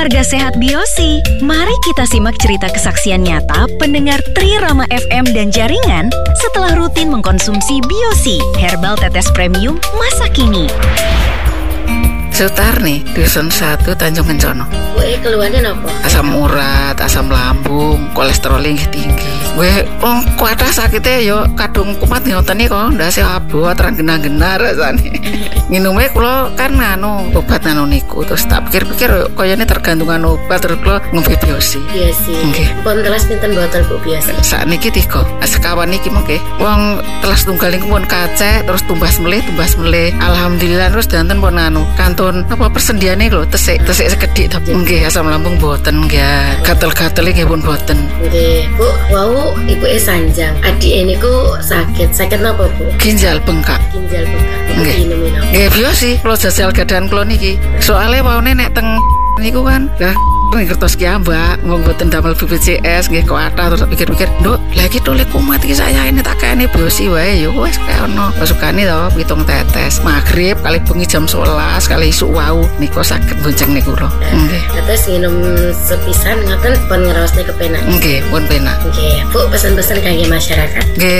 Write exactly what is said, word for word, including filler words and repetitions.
keluarga sehat Biosi. Mari kita simak cerita kesaksian nyata pendengar Trirama F M dan jaringan setelah rutin mengkonsumsi Biosi, herbal tetes premium masa kini. Sutar nih, dusun satu Tanjung Kencono. Gue keluarnya apa? Asam urat, asam lambung, kolesterol tinggi. Gue oh, kuatah sakitnya yo kadung kumat ngoten nih kok ndase abot terang genah-genah rasane. Minumnya kula kan anu obat anu niku terus tak pikir-pikir koyone tergantungan obat terus kula ngombe Biosi. Biosi. Nggih. Pun telas pinten botol Bu Biosi? Sakniki tiga. Sekawan niki mengke. Wong telas tunggal niku pun kacek terus tumbas melih, tumbas melih. Alhamdulillah terus danten pun anu kantun apa persendiane lho tesik, tesik sekedhik tapi nggih asam lambung boten nggih. Gatel-gatel nggih pun boten. Nggih, Bu. Wau ibu e sanjang. Adik niku sakit. Sakit napa, Bu? Ginjal bengkak. Ginjal bengkak. Nggih. Minum-minum. Nggih Biosi, kula jajal gadahan kula niki. Soale waune nek teng niku kan lah ning kertas ki ambak wong boten damel B P J S nggih kuatah terus pikir-pikir, "Nduk, lah iki tolek kumat iki saya ini tak kene Biosi wae ya wis kaya ono." Masukane to pitung tetes. Magrib kali bengi jam sewelas kali isuk wau niku saged bonceng niku lho. Nggih. Terus minum sepisan ngaten pun ngraosne kepenak. Nggih, pun penak. Nggih, Bu, pesan-pesan kangge masyarakat. Nggih.